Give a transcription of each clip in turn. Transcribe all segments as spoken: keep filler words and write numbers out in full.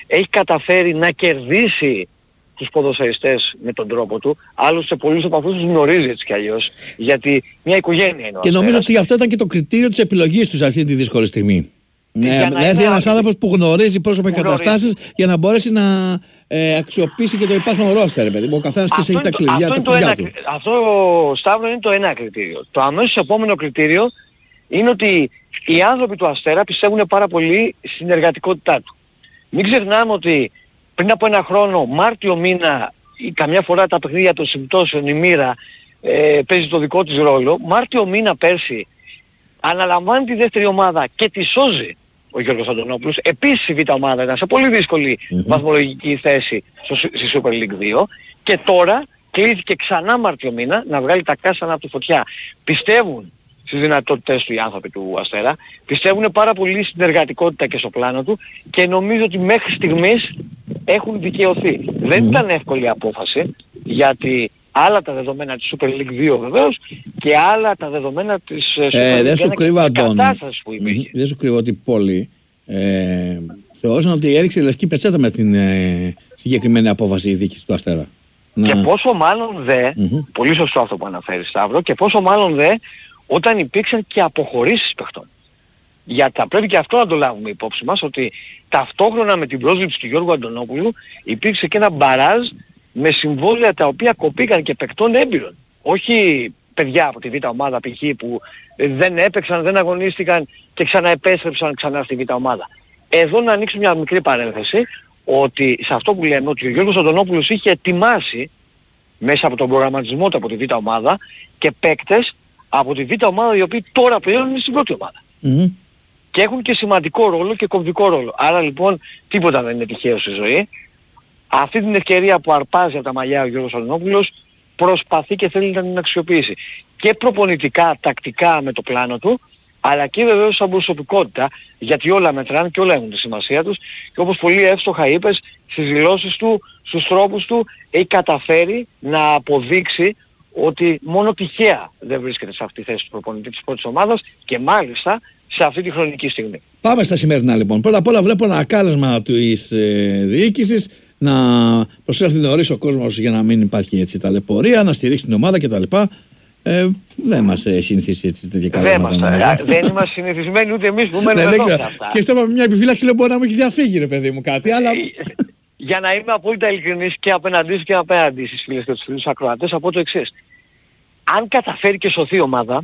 έχει καταφέρει να κερδίσει τους ποδοσφαιριστές με τον τρόπο του, άλλωστε πολλούς από αυτούς τους γνωρίζει έτσι κι αλλιώς, γιατί μια οικογένεια είναι ο Και νομίζω Αστέρας. ότι αυτό ήταν και το κριτήριο της επιλογής του σε αυτή τη δύσκολη στιγμή. Για Να να έρθει είναι ένας άδικη. άνθρωπος που γνωρίζει πρόσωπα και Γνωρίζει. καταστάσεις για να μπορέσει να ε, αξιοποιήσει και το υπάρχον ρόστερ, παιδί μου. Ο καθένας και Αυτό έχει τα είναι το- κλειδιά, αυτό τα είναι το κουμπιά ένα- του. Αυτό, Σταύρο, είναι το ένα κριτήριο. Το αμέσως επόμενο κριτήριο είναι ότι οι άνθρωποι του Αστέρα πιστεύουν πάρα πολύ στην εργατικότητά του. Μην ξεχνάμε ότι πριν από ένα χρόνο, Μάρτιο μήνα, ή καμιά φορά τα παιχνίδια των συμπτώσεων, η μοίρα ε, παίζει το δικό της ρόλο. Μάρτιο μήνα πέρσι αναλαμβάνει τη δεύτερη ομάδα και τη σώζει ο Γιώργος Αντωνόπουλος. Επίσης η β' ομάδα ήταν σε πολύ δύσκολη Mm-hmm. βαθμολογική θέση στο, στη Super League δύο και τώρα κλείθηκε ξανά Μάρτιο μήνα να βγάλει τα κάστανα από τη φωτιά. Πιστεύουν στις δυνατότητες του οι άνθρωποι του Αστέρα, πιστεύουν πάρα πολύ στην εργατικότητα και στο πλάνο του και νομίζω ότι μέχρι στιγμής έχουν δικαιωθεί. Δεν Mm-hmm. ήταν εύκολη απόφαση, γιατί άλλα τα δεδομένα της Super League δύο βεβαίως και άλλα τα δεδομένα της Super Ε, League δεν σου ένα και κρύβω, της Αντώνη. κατάστασης που υπήρχε. Μμμ. Δεν σου κρύβω ότι πολλοί ε, θεώρησαν ότι έριξε λευκή πετσέτα με την ε, συγκεκριμένη απόφαση η διοίκηση του Αστέρα. Και Να- πόσο μάλλον δε, Μμμ. πολύ σωστό αυτό που αναφέρει Σταύρο, και πόσο μάλλον δε όταν υπήρξαν και αποχωρήσεις παιχτών. Γιατί θα πρέπει και αυτό να το λάβουμε υπόψη μας, ότι ταυτόχρονα με την πρόσληψη του Γιώργου Αντωνόπουλου υπήρξε και ένα μπαράζ με συμβόλαια τα οποία κοπήκαν και παιχτών έμπειρων. Όχι παιδιά από τη β' ομάδα π.χ. που δεν έπαιξαν, δεν αγωνίστηκαν και ξαναεπέστρεψαν ξανά στη β' ομάδα. Εδώ να ανοίξω μια μικρή παρένθεση, ότι σε αυτό που λέμε, ότι ο Γιώργος Αντωνόπουλος είχε ετοιμάσει μέσα από τον προγραμματισμό του από τη β' ομάδα και παίκτες από τη β' ομάδα οι οποίοι τώρα πλέον είναι στην πρώτη ομάδα. Μμμ. Και έχουν και σημαντικό ρόλο και κομβικό ρόλο. Άρα λοιπόν τίποτα δεν είναι τυχαίο στη ζωή. Αυτή την ευκαιρία που αρπάζει από τα μαλλιά ο Γιώργος Αντωνόπουλος προσπαθεί και θέλει να την αξιοποιήσει. Και προπονητικά, τακτικά με το πλάνο του, αλλά και βεβαίως σαν προσωπικότητα, γιατί όλα μετράνε και όλα έχουν τη σημασία τους και όπως πολύ εύστοχα είπες, στις δηλώσεις του, στους τρόπους του, έχει καταφέρει να αποδείξει ότι μόνο τυχαία δεν βρίσκεται σε αυτή τη θέση του προπονητή της πρώτης ομάδας και μάλιστα σε αυτή τη χρονική στιγμή. Πάμε στα σημερινά λοιπόν. Πρώτα απ' όλα βλέπω ένα κάλεσμα της ε, διοίκησης να προσέλθει νωρίς ο κόσμος για να μην υπάρχει έτσι ταλαιπωρία, να στηρίξει την ομάδα κτλ. Ε, δεν μας ε, συνηθίσει έτσι τέτοια Δεν, κάλεσμα. είμαστε, δεν είμαστε συνηθισμένοι ούτε εμείς που μένουμε Δεν εδώ σε ξέρω. αυτά. Και στο είπαμε μια επιφύλαξη λέω μπορεί να μου έχει διαφύγει ρε παιδί μου κάτι, αλλά... Για να είμαι απόλυτα ειλικρινής και απέναντί σου και απέναντι στις φίλες και τους φίλους ακροατές, από το εξής. Αν καταφέρει και σωθεί η ομάδα,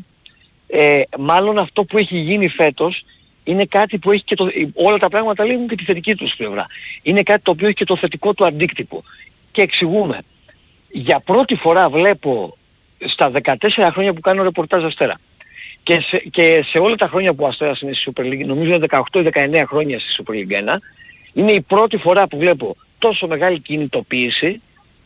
ε, μάλλον αυτό που έχει γίνει φέτος είναι κάτι που έχει και το, όλα τα πράγματα λέγουν και τη θετική τους πλευρά. Είναι κάτι το οποίο έχει και το θετικό του αντίκτυπο. Και εξηγούμε. Για πρώτη φορά βλέπω στα δεκατέσσερα χρόνια που κάνω ρεπορτάζ Αστέρα και σε, και σε όλα τα χρόνια που ο Αστέρας είναι στη Super League, νομίζω είναι δεκαοκτώ ή δεκαεννέα χρόνια στη Super League ένα, είναι η πρώτη φορά που βλέπω τόσο μεγάλη κινητοποίηση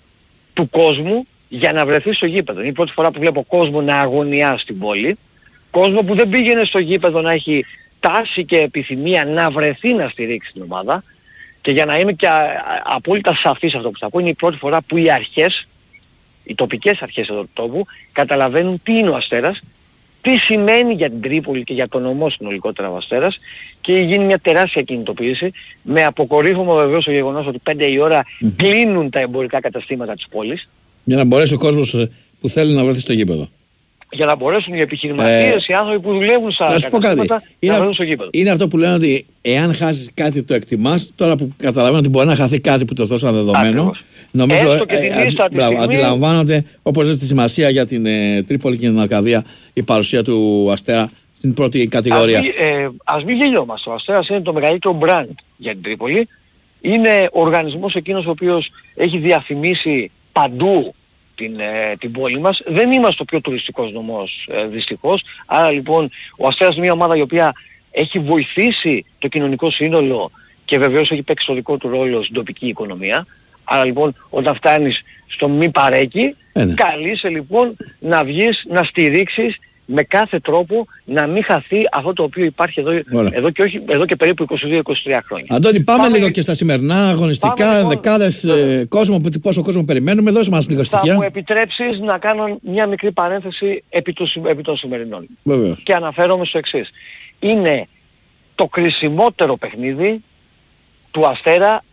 του κόσμου για να βρεθεί στο γήπεδο. Είναι η πρώτη φορά που βλέπω κόσμο να αγωνιά στην πόλη, κόσμο που δεν πήγαινε στο γήπεδο να έχει τάση και επιθυμία να βρεθεί να στηρίξει την ομάδα. Και για να είμαι και α, α, απόλυτα σαφής αυτό που θα πω, είναι η πρώτη φορά που οι αρχές, οι τοπικές αρχές εδώ του τόπου, καταλαβαίνουν τι είναι ο Αστέρας, τι σημαίνει για την Τρίπολη και για τον νομό συνολικότερα ο Αστέρας και γίνει μια τεράστια κινητοποίηση με αποκορύφωμα βεβαίως το γεγονός ότι πέντε η ώρα mm. κλείνουν τα εμπορικά καταστήματα της πόλης. Για να μπορέσει ο κόσμος που θέλει να βρεθεί στο γήπεδο. Για να μπορέσουν οι επιχειρηματίες, ε, οι άνθρωποι που δουλεύουν στα καταστήματα να βρεθούν στο γήπεδο. Είναι αυτό που λένε ότι εάν χάσεις κάτι το εκτιμάς, τώρα που καταλαβαίνω ότι μπορεί να χαθεί κάτι που το δώσαν δεδομένο. Ακριβώς. Νομίζω Έστω και την ε, λίστα ε, τη μπράβο, στιγμή... αντιλαμβάνονται όπως έχει τη σημασία για την ε, Τρίπολη και την Αρκαδία η παρουσία του Αστέρα στην πρώτη κατηγορία. Ας μην, ε, ας μην γελιόμαστε. Ο Αστέρας είναι το μεγαλύτερο brand για την Τρίπολη. Είναι ο οργανισμός εκείνος ο οποίος έχει διαφημίσει παντού την, ε, την πόλη μας. Δεν είμαστε ο πιο τουριστικός νομός ε, δυστυχώς. Άρα λοιπόν ο Αστέρας είναι μια ομάδα η οποία έχει βοηθήσει το κοινωνικό σύνολο και βεβαίως έχει παίξει το δικό του ρόλο στην τοπική οικονομία. Άρα λοιπόν όταν φτάνεις στο μη παρέκει, ε, ναι. καλείσαι λοιπόν να βγεις, να στηρίξεις με κάθε τρόπο να μην χαθεί αυτό το οποίο υπάρχει εδώ, εδώ, και, όχι, εδώ και περίπου είκοσι δύο είκοσι τρία χρόνια. Αντώνη, πάμε, πάμε λίγο και στα σημερινά αγωνιστικά, λοιπόν, δεκάδες ε, κόσμο, πόσο κόσμο περιμένουμε, δώσε μας λίγο στοιχεία. Θα μου επιτρέψεις να κάνω μια μικρή παρένθεση επί, του, επί των σημερινών. Βεβαίως. Και αναφέρομαι στο εξής. Είναι το κρισιμότερο παιχνίδι του Αστέρα